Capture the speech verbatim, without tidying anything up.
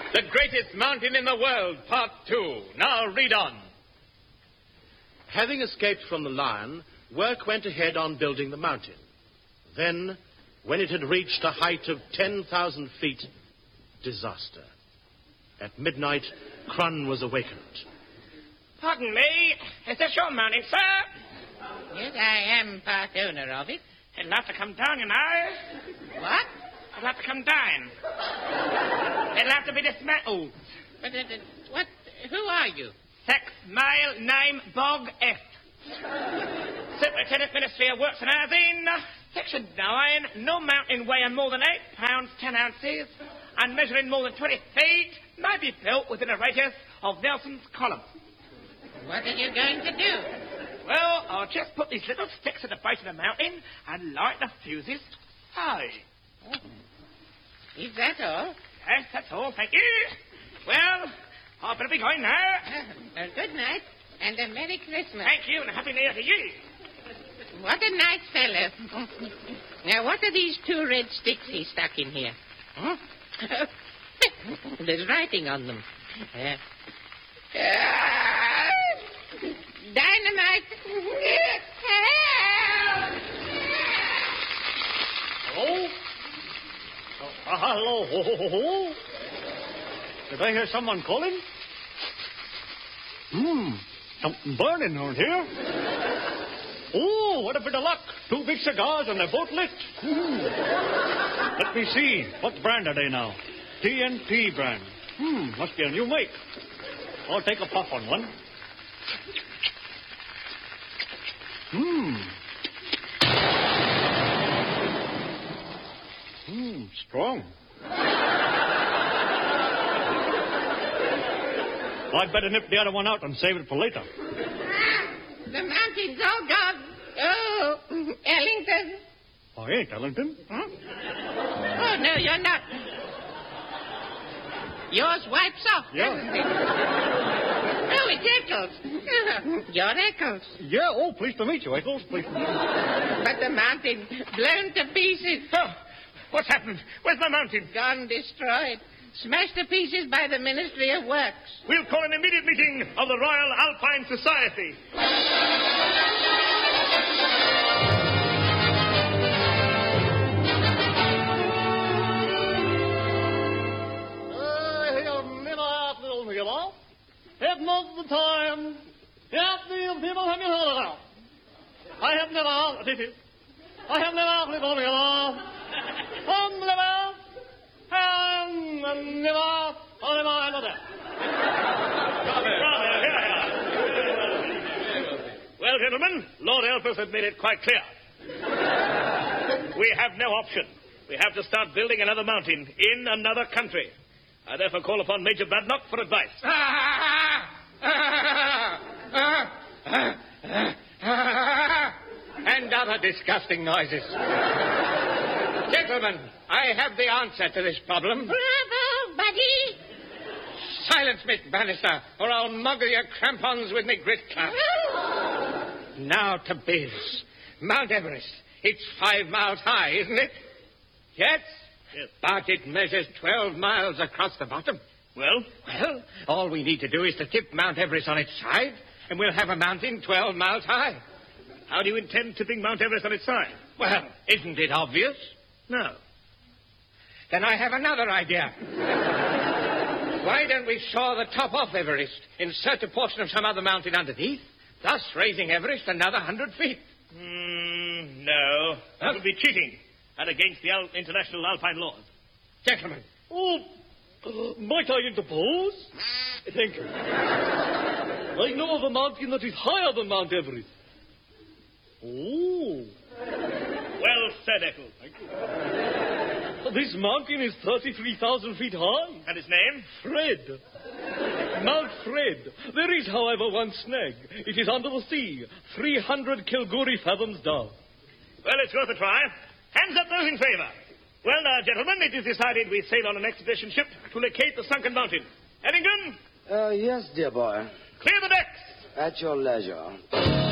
The greatest mountain in the world, part two. Now read on. Having escaped from the lion, work went ahead on building the mountain. Then, when it had reached a height of ten thousand feet, disaster. At midnight, Crun was awakened. Pardon me, is this your mountain, sir? Yes, I am part owner of it. It'll have to come down, you know. What? It'll have to come down. It'll have to be dismantled. But, uh, what? Who are you? Sex, male, name, Bog F. Superintendent, Ministry of Works and Housing. Section nine. No mountain weighing more than eight pounds, ten ounces, and measuring more than twenty feet may be built within a radius of Nelson's column. What are you going to do? Well, I'll just put these little sticks at the base of the mountain and light the fuses. So. Oh. Is that all? Yes, that's all, thank you. Well, I better be going now. Uh, well, good night, and a Merry Christmas. Thank you, and a Happy New Year to you. What a nice fellow. Now, what are these two red sticks he stuck in here? Huh? There's writing on them. Uh, uh, dynamite. Hello? Uh, hello. Ho, ho, ho, ho. Did I hear someone calling? Hmm. Something burning around here. Oh, what a bit of luck. Two big cigars and they're both lit. Ooh. Let me see. What brand are they now? T N T brand. Hmm, must be a new make. I'll take a puff on one. Hmm. Hmm, strong. I'd better nip the other one out and save it for later. The mountain's all gone. Oh, Ellington. I ain't Ellington. Huh? Oh, no, you're not. Yours wipes off, Yeah. doesn't it? Oh, it's Eccles. You're Eccles. Yeah, oh, pleased to meet you, Eccles. Pleased to meet you. But the mountain blown to pieces. Oh, what's happened? Where's my mountain? Gone destroyed. Smashed to pieces by the Ministry of Works. We'll call an immediate meeting of the Royal Alpine Society. Have most of the time. Yes, the people have you heard about. I have never, this is, I have never lived on the other. On the level, and never, on the other. Well, gentlemen, Lord Elphus has made it quite clear. We have no option. We have to start building another mountain in another country. I therefore call upon Major Badnock for advice. And other disgusting noises. Gentlemen, I have the answer to this problem. Bravo, buddy. Silence, Miss Bannister, or I'll muggle your crampons with me grit clasp. Now to biz. Mount Everest. It's five miles high, isn't it? Yes? Yes. But it measures twelve miles across the bottom. Well? Well, all we need to do is to tip Mount Everest on its side, and we'll have a mountain twelve miles high. How do you intend tipping Mount Everest on its side? Well, isn't it obvious? No. Then I have another idea. Why don't we saw the top off Everest, insert a portion of some other mountain underneath, thus raising Everest another hundred feet? Mm, no. That Huh? would be cheating, and against the Al- international alpine laws. Gentlemen. Oh, uh, might I interpose? Thank you. I know of a mountain that is higher than Mount Everest. Oh. Well said, Eccles. Thank you. This mountain is thirty-three thousand feet high. And his name? Fred. Mount Fred. There is, however, one snag. It is under the sea, three hundred Kilgore fathoms down. Well, it's worth a try. Hands up those in favor. Well, now, gentlemen, it is decided we sail on an expedition ship to locate the sunken mountain. Ellington, Uh, yes, dear boy. clear the decks. At your leisure.